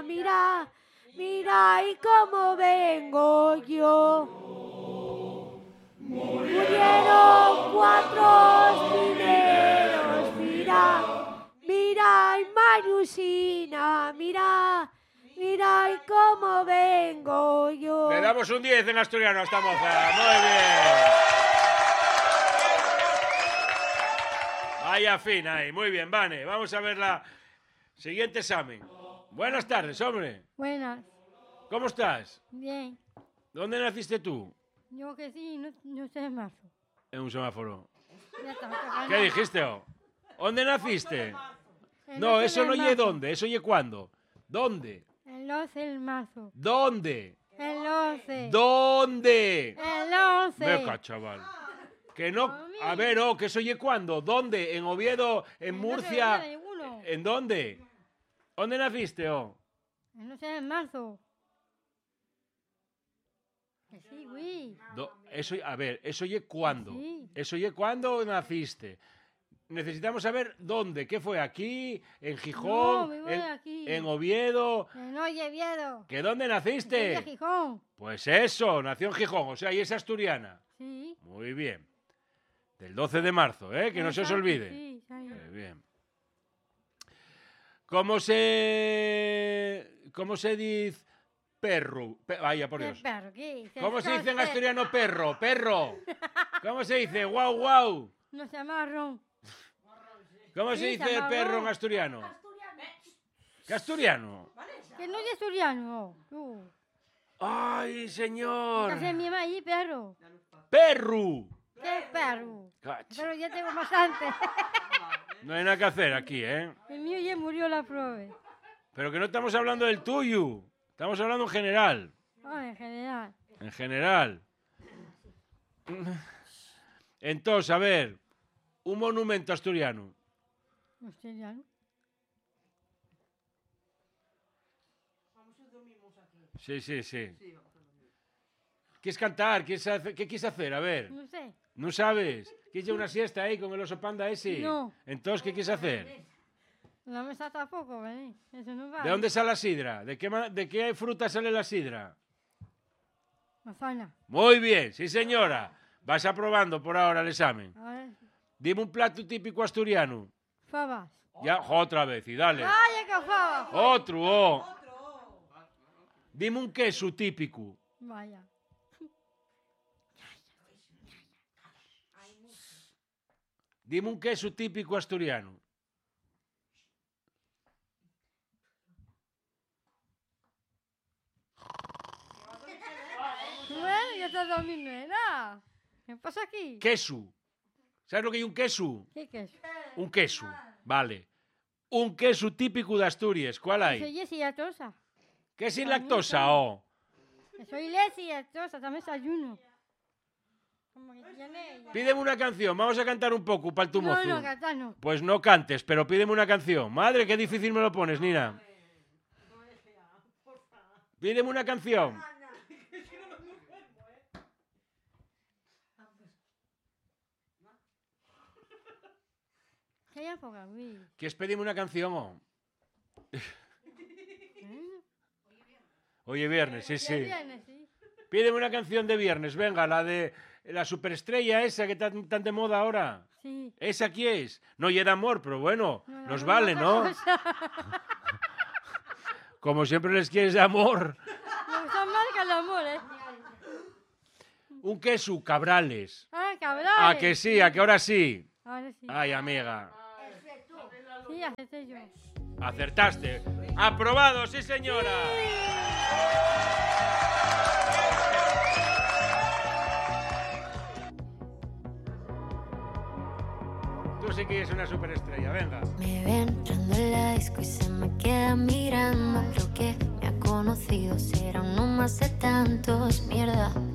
mira, mira y cómo vengo yo. Murieron 4 mineros, mira, mira y Mariusina, mira, mira y cómo vengo yo. Le damos un 10 en asturiano a esta moza. Muy bien. Vaya fina ahí. Muy bien, Vane. Vamos a ver la siguiente examen. Buenas tardes, hombre. Buenas. ¿Cómo estás? Bien. ¿Dónde naciste tú? Yo que sí, no sé más. En un semáforo. Ya está, ¿Qué dijiste, oh? ¿Dónde naciste? El No, 12 eso de no oye marzo. dónde, eso oye cuándo. ¿Dónde? El 12 de marzo. ¿Dónde? El 11. ¿Dónde? El 11. Meca, chaval. Que no. A ver, oh, que eso oye cuándo. ¿Dónde? ¿En Oviedo? ¿En Murcia? ¿En dónde? ¿Dónde naciste, oh? El 12 de marzo. Que sí, güey. Eso, a ver, eso oye cuándo. Sí. Eso oye cuándo naciste. Necesitamos saber dónde. ¿Qué fue? ¿Aquí? ¿En Gijón? No, vivo aquí. ¿En Oviedo? En Oviedo. ¿Que dónde naciste? En Gijón. Pues eso, nació en Gijón, o sea, y es asturiana. Sí. Muy bien. Del 12 de marzo, ¿eh? Que no se os olvide. Sí, está bien. Muy bien. ¿Cómo se dice perro? Vaya, por Dios. ¿Qué perro? ¿Qué? ¿Cómo se dice en asturiano perro? Perro. ¿Cómo se dice? Guau, guau. No se marrón. ¿Cómo se Sí, dice se perro en marrón. asturiano? ¿Qué asturiano? Que no es asturiano. Tú. ¡Ay, señor! Que mi mamá ahí, perro. ¡Perro! ¿Qué perro? Cach. Pero ya tengo bastante. No hay nada que hacer aquí, ¿eh? El mío ya murió la prueba. Pero que no estamos hablando del tuyo. Estamos hablando en general. Ah, en general. En general. Entonces, a ver, un monumento asturiano. Asturiano. Sí, sí, sí. ¿Quieres cantar? ¿Qué quieres hacer? A ver. No sé. ¿No sabes? ¿Quieres llevar una siesta ahí con el oso panda ese? No. Entonces, ¿qué quieres hacer? La mesa tampoco, ¿vale? Eso no vale. ¿De dónde sale la sidra? ¿De qué fruta sale la sidra? Manzana. Muy bien, sí señora. Vas aprobando por ahora el examen. A ver. Dime un plato típico asturiano. Fabas. Ya, otra vez, y dale. ¡Vaya que fabas! Otro, oh. Dime un queso típico. Vaya. Dime un queso típico asturiano. Bueno, ya estás dormindo, ¿no? ¿Qué pasa aquí? Queso. ¿Sabes lo que es un queso? ¿Qué es? Un queso, vale. Un queso típico de Asturias. ¿Cuál hay? Soy Jessie lactosa. ¿Qué sin lactosa, oh? Soy Leslie lactosa, también desayuno. Como que tiene ella. Pídeme una canción, vamos a cantar un poco para el tu No, mozo. no, cantar no. Pues no cantes, pero pídeme una canción. Madre, qué difícil me lo pones, Nina. Pídeme una canción. ¿Qué hay poca, güey? ¿Quieres pedirme una canción, oh? Oye, viernes, sí, sí. Viernes, sí. Pídeme una canción de viernes, venga, la de la superestrella esa que está tan de moda ahora. Sí. ¿Esa aquí es? No llega de amor, pero bueno, No, nos no, vale, otra ¿no? cosa. Como siempre les quieres de amor. Me gusta más que el amor, ¿eh? Un queso, Cabrales. Ah, cabrón. ¿A que sí? ¿A que ahora sí? Ahora sí. Ay, amiga. Sí, acepté yo. Acertaste. Aprobado, sí, señora. Tú sí que eres una superestrella, venga. Me ve entrando en la disco y se me queda mirando. Creo que me ha conocido, será uno más de tantos. Mierda,